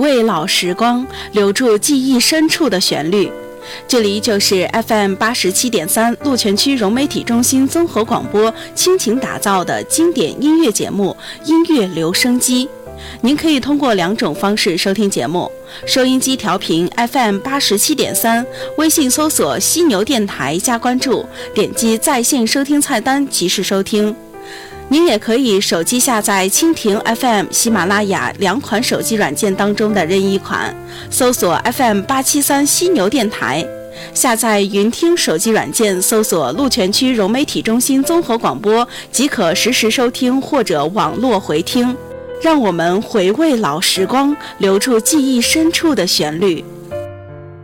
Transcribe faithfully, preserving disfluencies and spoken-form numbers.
味老时光，留住记忆深处的旋律。这里就是 F M 八十七点三鹿泉区融媒体中心综合广播倾情打造的经典音乐节目《音乐留声机》。您可以通过两种方式收听节目：收音机调频 F M 八十七点三，微信搜索犀牛电台加关注，点击在线收听菜单即时收听。您也可以手机下载蜻蜓 F M、喜马拉雅两款手机软件当中的任意款，搜索 F M 八七三犀牛电台。下载云听手机软件，搜索鹿泉区融媒体中心综合广播，即可实时收听或者网络回听。让我们回味老时光，留住记忆深处的旋律。